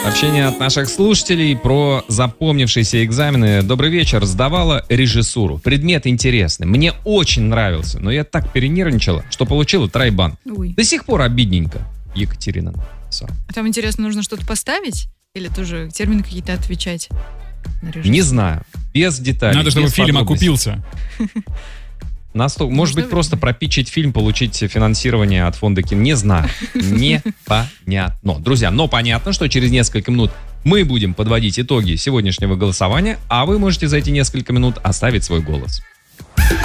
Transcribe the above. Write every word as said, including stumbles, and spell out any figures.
Сообщение от наших слушателей про запомнившиеся экзамены. Добрый вечер. Сдавала режиссуру. Предмет интересный. Мне очень нравился, но я так перенервничала, что получила тройбан. Ой. До сих пор обидненько. Екатерина. А там, интересно, нужно что-то поставить? Или тоже термины какие-то отвечать? Не знаю. Без деталей. Надо, чтобы фильм окупился. Настолько, может быть, просто пропичить фильм, получить финансирование от фонда кино. Не знаю. Непонятно. Друзья, но понятно, что через несколько минут мы будем подводить итоги сегодняшнего голосования, а вы можете за эти несколько минут оставить свой голос.